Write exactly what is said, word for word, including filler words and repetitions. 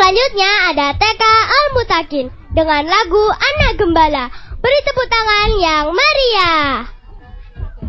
Selanjutnya ada T K Al-Mutakin dengan lagu Anak Gembala. Beri tepuk tangan yang meriah.